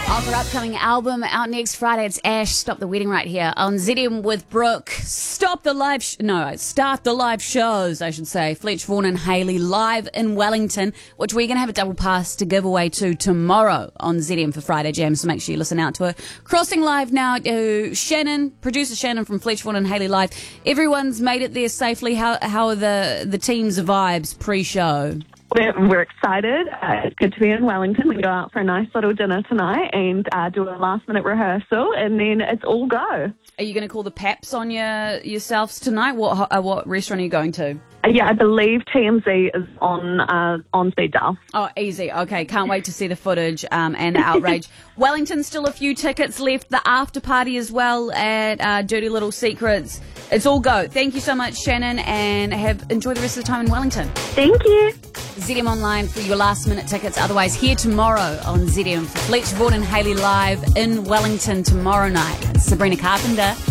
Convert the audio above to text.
On her upcoming album out next Friday, it's Ash, Stop the Wedding, right here on ZM with Brooke. Start the live shows, I should say. Fletch Vaughan and Hayley live in Wellington, which we're going to have a double pass to give away to tomorrow on ZM for Friday Jam, so make sure you listen out to it. Crossing live now to Shannon, producer Shannon from Fletch Vaughan and Hayley live. Everyone's made it there safely. How are the team's vibes pre-show? We're excited. It's good to be in Wellington. We go out for a nice little dinner tonight and do a last-minute rehearsal, and then it's all go. Are you going to call the Paps on yourselves tonight? What restaurant are you going to? Yeah, I believe TMZ is on speed dial. Oh, easy. Okay, can't wait to see the footage and the outrage. Wellington, still a few tickets left. The after party as well at Dirty Little Secrets. It's all go. Thank you so much, Shannon, and enjoy the rest of the time in Wellington. Thank you. ZM Online for your last-minute tickets. Otherwise, here tomorrow on ZM for Fletch Vaughan and Hayley live in Wellington tomorrow night. Sabrina Carpenter.